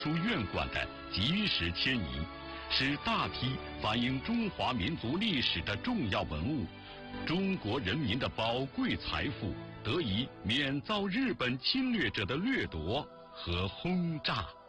出院馆的及时迁移，使大批反映中华民族历史的重要文物、中国人民的宝贵财富得以免遭日本侵略者的掠夺和轰炸。